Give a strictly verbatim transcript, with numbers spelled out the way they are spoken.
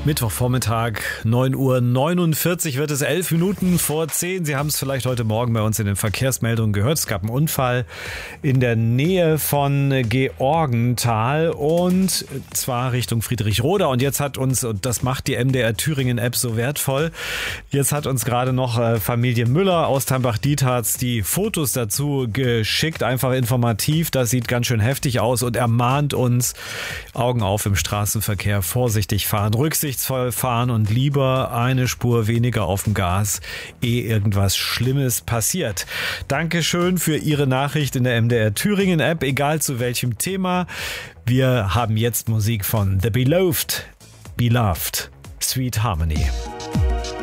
Mittwochvormittag, neun Uhr neunundvierzig wird es, elf Minuten vor zehn. Sie haben es vielleicht heute Morgen bei uns in den Verkehrsmeldungen gehört. Es gab einen Unfall in der Nähe von Georgenthal und zwar Richtung Friedrichroda. Und jetzt hat uns, und das macht die M D R Thüringen App so wertvoll, jetzt hat uns gerade noch Familie Müller aus Tambach-Dietharz die Fotos dazu geschickt. Einfach informativ, das sieht ganz schön heftig aus und ermahnt uns, Augen auf im Straßenverkehr, vorsichtig fahren, rücksichtsvoll fahren und lieber eine Spur weniger auf dem Gas, ehe irgendwas Schlimmes passiert. Dankeschön für Ihre Nachricht in der M D R Thüringen App, egal zu welchem Thema. Wir haben jetzt Musik von The Beloved, Beloved, Sweet Harmony.